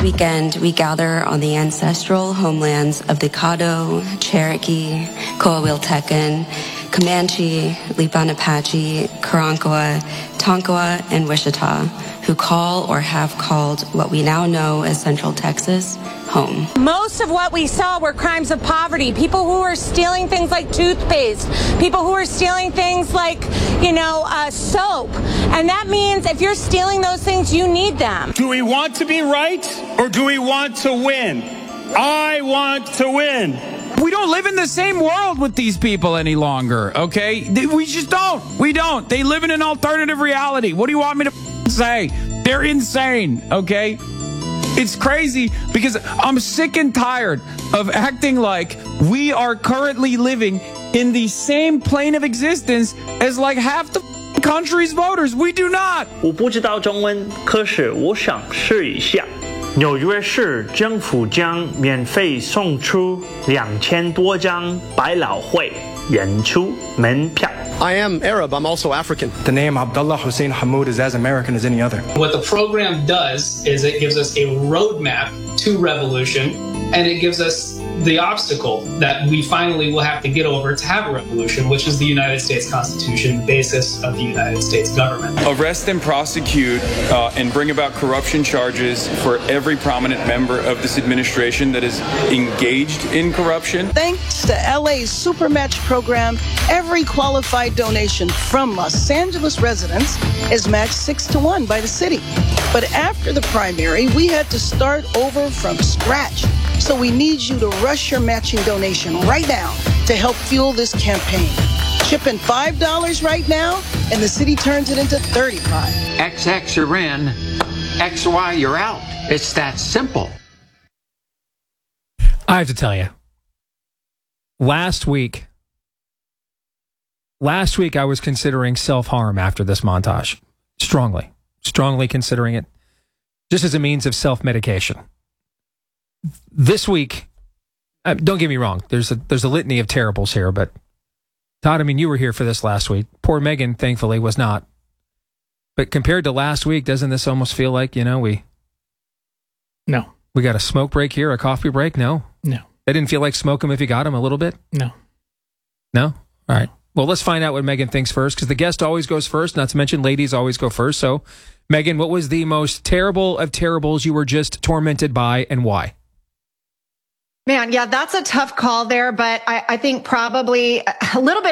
weekend, we gather on the ancestral homelands of the Caddo, Cherokee, Coahuiltecan, Comanche, Lipan Apache, Karankawa, Tonkawa, and Wichita, who call or have called what we now know as Central Texas home. Most of what we saw were crimes of poverty. People who were stealing things like toothpaste. People who were stealing things like, soap. And that means if you're stealing those things, you need them. Do we want to be right or do we want to win? I want to win. We don't live in the same world with these people any longer, okay? We just don't. We don't. They live in an alternative reality. What do you want me to say? They're insane, okay? It's crazy because I'm sick and tired of acting like we are currently living in the same plane of existence as like half the country's voters. We do not. 我不知道中文，可是我想试一下。纽约市政府将免费送出2000多张百老汇演出门票。 I am Arab. I'm also African. The name Abdullah Hussein Hamoud is as American as any other. What the program does is it gives us a roadmap to revolution, and it gives us the obstacle that we finally will have to get over to have a revolution, which is the United States Constitution, the basis of the United States government. Arrest and prosecute and bring about corruption charges for every prominent member of this administration that is engaged in corruption. Thanks to LA's Supermatch program, every qualified donation from Los Angeles residents is matched 6-1 by the city. But after the primary, we had to start over from scratch. So we need you to rush your matching donation right now to help fuel this campaign. Chip in $5 right now, and the city turns it into $35. XX you're in, XY you're out. It's that simple. I have to tell you, last week I was considering self-harm after this montage. Strongly considering it, just as a means of self-medication. This week, don't get me wrong, there's a litany of terribles here, but Todd, I mean, you were here for this last week. Poor Megan, thankfully, was not. But compared to last week, doesn't this almost feel like, we got a smoke break here, a coffee break? No. That didn't feel like smoke him if you got him a little bit? No? All right. Well, let's find out what Megan thinks first, because the guest always goes first, not to mention ladies always go first. So, Megan, what was the most terrible of terribles you were just tormented by, and why? Man, yeah, that's a tough call there, but I think probably a little bit